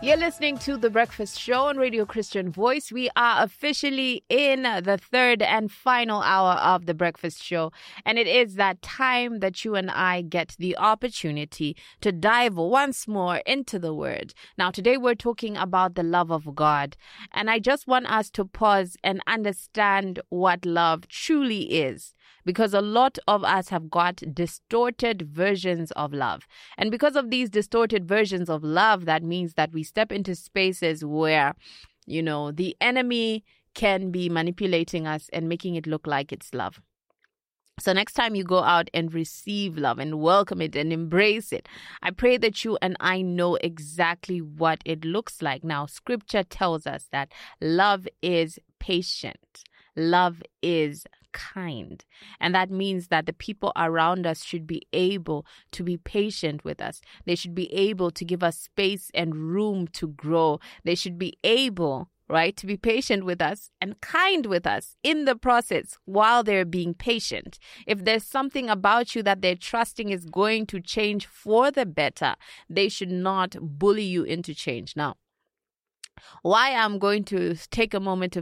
You're listening to The Breakfast Show on Radio Christian Voice. We are officially in the third and final hour of The Breakfast Show. And it is that time that you and I get the opportunity to dive once more into the Word. Now, today we're talking about the love of God. And I just want us to pause and understand what love truly is. Because a lot of us have got distorted versions of love. And because of these distorted versions of love, that means that we step into spaces where, the enemy can be manipulating us and making it look like it's love. So next time you go out and receive love and welcome it and embrace it, I pray that you and I know exactly what it looks like. Now, Scripture tells us that love is patient. Love is kind. And that means that the people around us should be able to be patient with us. They should be able to give us space and room to grow. They should be able, to be patient with us and kind with us in the process while they're being patient. If there's something about you that they're trusting is going to change for the better, they should not bully you into change. Now, why I'm going to take a moment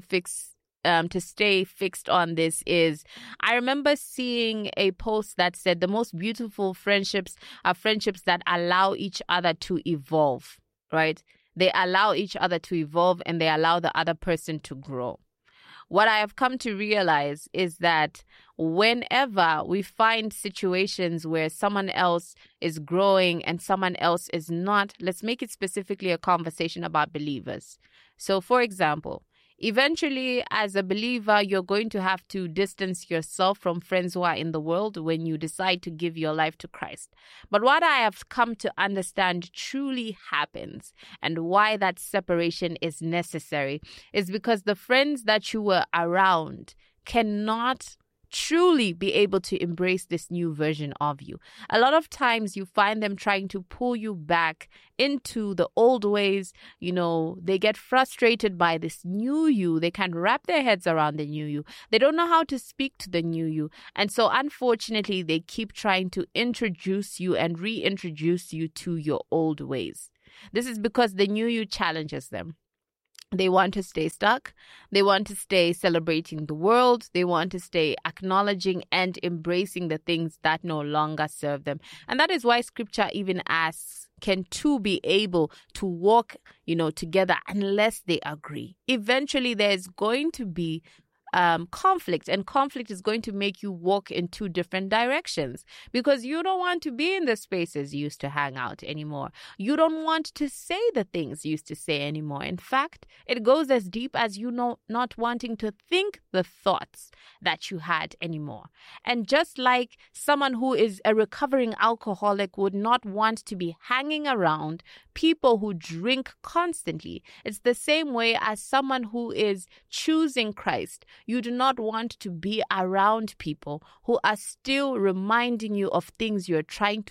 to stay fixed on this is I remember seeing a post that said the most beautiful friendships are friendships that allow each other to evolve, right? They allow each other to evolve and they allow the other person to grow. What I have come to realize is that whenever we find situations where someone else is growing and someone else is not, let's make it specifically a conversation about believers. So, for example, eventually, as a believer, you're going to have to distance yourself from friends who are in the world when you decide to give your life to Christ. But what I have come to understand truly happens and why that separation is necessary is because the friends that you were around cannot truly be able to embrace this new version of you. A lot of times you find them trying to pull you back into the old ways. They get frustrated by this new you. They can't wrap their heads around the new you. They don't know how to speak to the new you. And so unfortunately, they keep trying to introduce you and reintroduce you to your old ways. This is because the new you challenges them. They want to stay stuck. They want to stay celebrating the world. They want to stay acknowledging and embracing the things that no longer serve them. And that is why Scripture even asks, can two be able to walk, together unless they agree? Eventually, there's going to be conflict, and conflict is going to make you walk in two different directions because you don't want to be in the spaces you used to hang out anymore. You don't want to say the things you used to say anymore. In fact, it goes as deep as not wanting to think the thoughts that you had anymore. And just like someone who is a recovering alcoholic would not want to be hanging around people who drink constantly, it's the same way as someone who is choosing Christ. You do not want to be around people who are still reminding you of things you're trying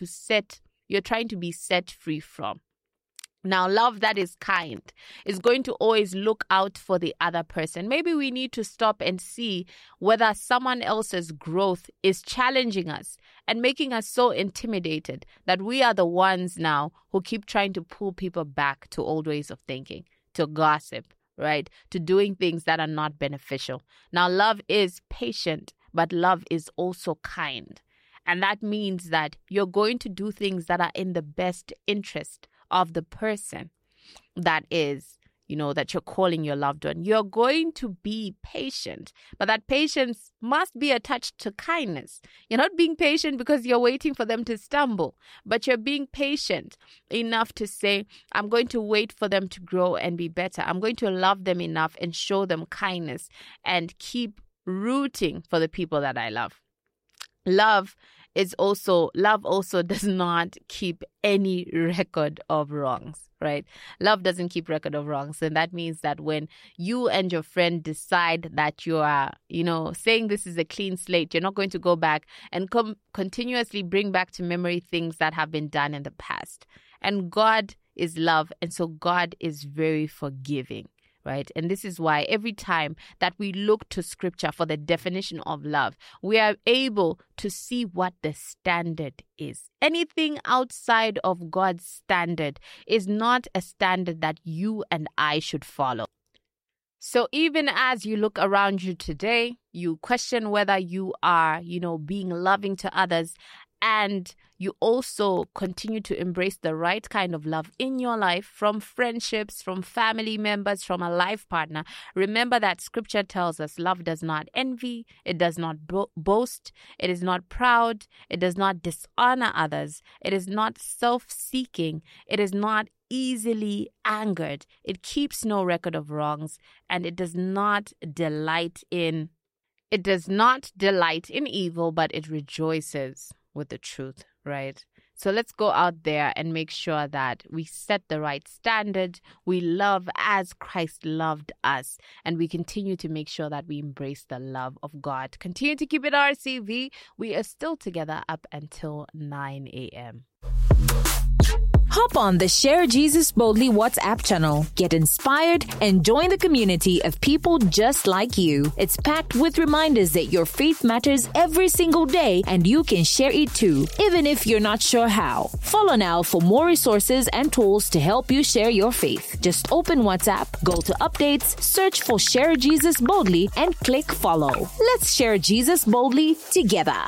to be set free from. Now, love that is kind is going to always look out for the other person. Maybe we need to stop and see whether someone else's growth is challenging us and making us so intimidated that we are the ones now who keep trying to pull people back to old ways of thinking, to gossip, right? To doing things that are not beneficial. Now, love is patient, but love is also kind. And that means that you're going to do things that are in the best interest of the person that is, that you're calling your loved one. You're going to be patient, but that patience must be attached to kindness. You're not being patient because you're waiting for them to stumble, but you're being patient enough to say, I'm going to wait for them to grow and be better. I'm going to love them enough and show them kindness and keep rooting for the people that I love. Love also does not keep any record of wrongs, right? Love doesn't keep record of wrongs. And that means that when you and your friend decide that you are, saying this is a clean slate, you're not going to go back and continuously bring back to memory things that have been done in the past. And God is love. And so God is very forgiving. right? And this is why every time that we look to scripture for the definition of love, we are able to see what the standard is. Anything outside of God's standard is not a standard that you and I should follow. So even as you look around you today, you question whether you are, being loving to others, and you also continue to embrace the right kind of love in your life from friendships, from family members, from a life partner. Remember that scripture tells us love does not envy, it does not boast, it is not proud, it does not dishonor others, it is not self-seeking, it is not easily angered, it keeps no record of wrongs, and it does not delight in evil, but it rejoices with the truth, right? So let's go out there and make sure that we set the right standard. We love as Christ loved us, and we continue to make sure that we embrace the love of God. Continue to keep it RCV. We are still together up until 9 a.m. Hop on the Share Jesus Boldly WhatsApp channel. Get inspired and join the community of people just like you. It's packed with reminders that your faith matters every single day and you can share it too, even if you're not sure how. Follow now for more resources and tools to help you share your faith. Just open WhatsApp, go to updates, search for Share Jesus Boldly and click follow. Let's share Jesus boldly together.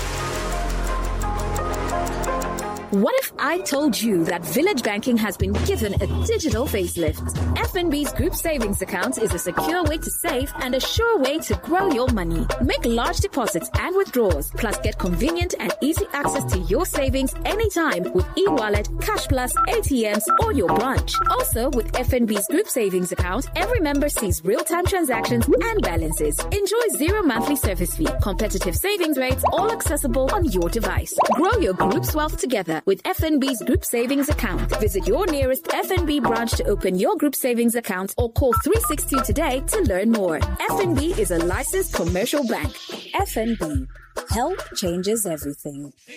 What if I told you that Village Banking has been given a digital facelift? FNB's Group Savings Account is a secure way to save and a sure way to grow your money. Make large deposits and withdrawals, plus get convenient and easy access to your savings anytime with eWallet, Cash Plus, ATMs, or your branch. Also, with FNB's Group Savings Account, every member sees real-time transactions and balances. Enjoy zero monthly service fee, competitive savings rates, all accessible on your device. Grow your group's wealth together with FNB's Group Savings Account. Visit your nearest FNB branch to open your group savings account or call 362 today to learn more. FNB is a licensed commercial bank. FNB. Help changes everything.